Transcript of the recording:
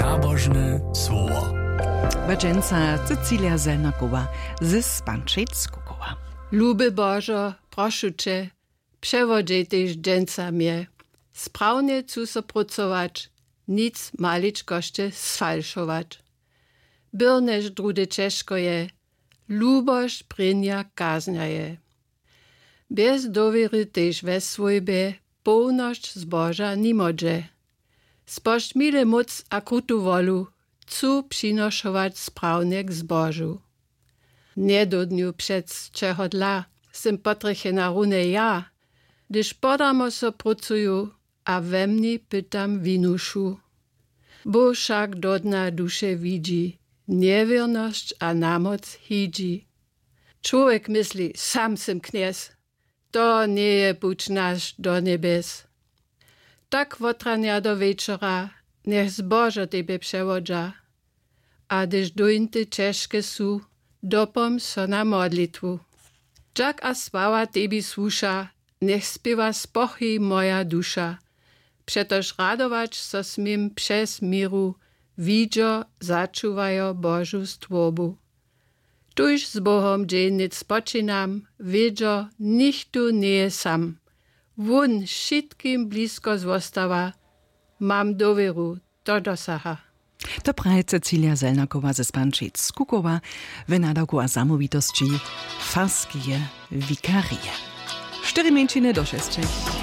Nabożne słowo. Baczenca Cecilia Zelnakowa ze Spanczyc-Kukowa. Luby Bożo, proszę Cię, przewodzaj też dżęca mnie. Sprawnie chcę so pracować, nic maliczkoście sfalszować. Byrneż drude ciężko je, lubość prynia kaznia je. Bez dowiery też we swojbie, pełność zboża nie może. Spość mile moc a krutu wolu, chcę przynoszować sprawnie k zbożu. Nie do dniu przed czego dla, sem potrychę na runie ja, gdyż podamo so pracuju, a we mnie pytam winuszu. Bo wszak do dna dusze widzi, niewierność a namoc hidzi. Człowiek myśli, sam sem kniez, to nie je puć nasz do niebes. Tak wotrania do wieczora, niech zbożo tebe przewodza, a gdyż dojnty ciężkie su, dopom so na modlitwu. Jak a sława tebi słusza, niech spiewa spochy moja dusza. Przetoż radować so smim przez miru, widzio zaczuwajo Bożu stwobu. Tuż z Bohom dziennic spoczynam, wiedzio nichtu nie je sam. Wun wszystkim blisko zostawa, mam dowieru, to dosaha. To praje Cecilia Zelnakowa ze Spanczyc-Kukowa w nadawku a zamówitości Farskie Wikarie. 4 minut do 6.